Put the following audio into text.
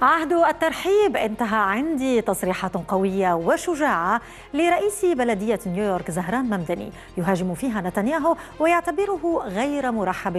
عهد الترحيب انتهى عندي تصريحات قوية وشجاعة لرئيس بلدية نيويورك زهران ممدني يهاجم فيها نتنياهو ويعتبره غير مرحب